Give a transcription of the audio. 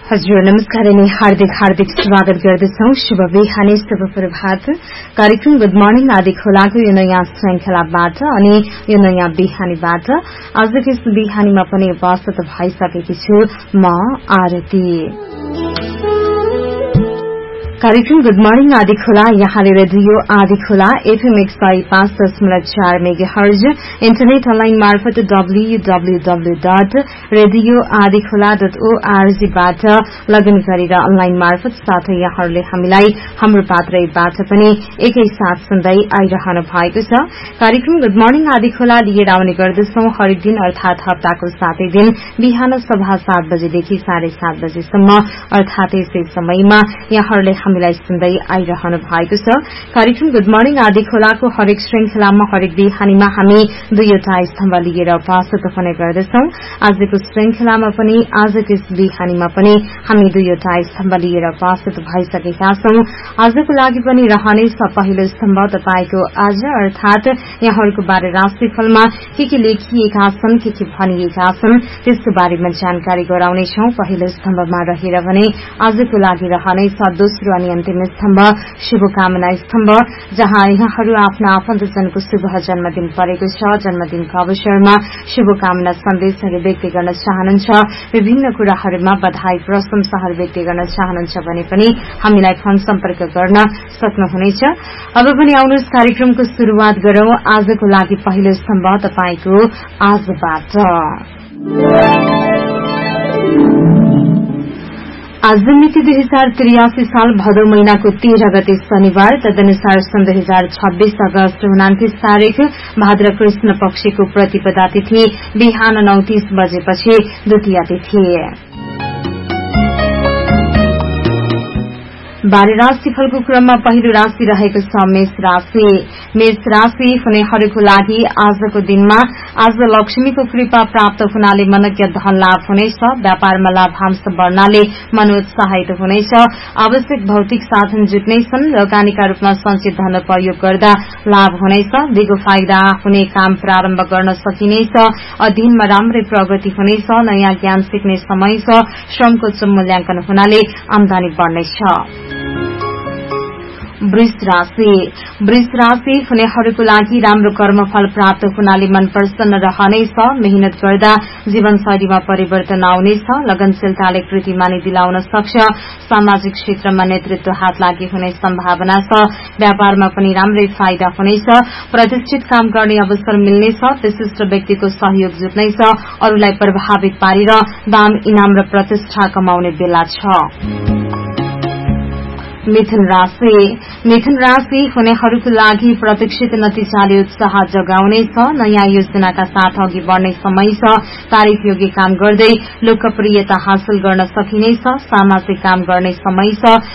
हजुर नमस्कार अनि हार्दिक स्वागत गर्दछौं। शुभ बिहानी, शुभ प्रभात। कार्यक्रम गुड मर्निङ आदि खोलाको यो नयाँ श्रृंखलाबाट अनि यो नयाँ बिहानीबाट आजको यस बिहानीमा पनि उपस्थित भइसकेकी छु म आरती। कार्यक्रम गुड मर्निङ आदि खोला यहाँले रेडियो आदि खोला एफएम 105.4 मेगाहर्ज इन्टरनेट अनलाइन मार्फत www.radioadikhola.org बाट लगइन गरेर अनलाइन मार्फत साथै यहाँहरूले हामीलाई हाम्रो पात्रबाट पनि एकैसाथ सुन्दै आइरहनु भएको छ। कार्यक्रम गुड मर्निङ आदि खोला लिएर आउने गर्दछौं हरेक दिन अर्थात हप्ताको 7 दिन बिहान सभा 7 बजेदेखि 7:30 बजेसम्म अर्थात यसै समयमा यहाँहरूले हामीलाई सुन्दै आइरहनु भएको छ। कार्यक्रम गुड मर्निङ आदि खोलाको हरेक श्रृंखलामा हरेक बिहानीमा हामी दुईवटा स्तम्भ लिएर उपस्थित हुने गर्दछौं। आजको श्रृंखलामा पनि आजको यस बिहानीमा पनि हामी दुईवटा स्तम्भ लिएर उपस्थित भइसकेका छौं। आजको लागि पनि रहनेछ पहिलो स्तम्भ तपाईको आज अर्थात यहाँहरूको बारे राशिफलमा के लेखिएका छन्, के भनिएका छन् त्यसको बारेमा जानकारी गराउनेछौं पहिलो स्तम्भमा रहेर भने। आजको लागि रहनेछ दोस्रो अनि अन्तिम स्तम्भ शुभकामना स्तम्भ, जहाँ यहाँहरू आफ्ना आफन्तजनको शुभ जन्मदिन परेको छ। जन्मदिनको अवसरमा शुभकामना सन्देशहरू व्यक्त गर्न चाहनुहुन्छ, विभिन्न कुराहरूमा बधाई प्रशंसाहरू व्यक्त गर्न चाहनुहुन्छ भने पनि हामीलाई फोन सम्पर्क गर्न सक्नुहुनेछ। अब पनि आउनुहोस् कार्यक्रमको शुरूआत गरौं आजको लागि पहिलो स्तम्भ तपाईको आजबाट। आज मिति 2083 साल भदौ महिनाको 13 गते शनिबार, तदनुसार सन् 2026 अगस्त 29 तारिक भाद्र कृष्ण पक्षको प्रतिपदा तिथि बिहान 9:30 बजेपछि द्वितीया तिथि। बारे राशिफलको क्रममा पहिलो राशि रहेको छ मेष राशि। मेष राशि हुनेहरूको लागि आजको दिनमा आज लक्ष्मीको कृपा प्राप्त हुनाले मनज्ञ धन लाभ हुनेछ। व्यापारमा लाभांश बढ्नाले मनोत्साहित हुनेछ। आवश्यक भौतिक साधन जुट्नेछन्। लगानीका रूपमा सञ्चित धन प्रयोग गर्दा लाभ हुनेछ। दिगो फाइदा हुने काम प्रारम्भ गर्न सकिनेछ। अध्ययनमा राम्रै प्रगति हुनेछ। नयाँ ज्ञान सिक्ने समय छ। श्रमको उच्च मूल्याङ्कन हुनाले आमदानी बढ्नेछ। वृष राशि। वृष राशि हुनेहरूको लागि राम्रो कर्मफल प्राप्त हुनाले मन प्रसन्न रहनेछ। मेहनत गर्दा जीवनशैलीमा परिवर्तन आउनेछ। लगनशीलताले कृतिमानी दिलाउन सक्छ। सामाजिक क्षेत्रमा नेतृत्व हात लागि हुने सम्भावना छ। व्यापारमा पनि राम्रै फाइदा हुनेछ। प्रतिष्ठित काम गर्ने अवसर मिल्नेछ। विशिष्ट व्यक्तिको सहयोग जुट्नेछ। अरूलाई प्रभावित पारेर दाम इनाम र प्रतिष्ठा कमाउने बेला छ। मिथुन राशि। मिथुन राशि हुनेहरूको लागि प्रतीक्षित नतिजाले उत्साह जगाउनेछ। नयाँ योजनाका साथ अघि बढ़ने समय छ। तारिफ योग्य काम गर्दै लोकप्रियता हासिल गर्न सकिनेछ। सामाजिक काम गर्ने समय छ।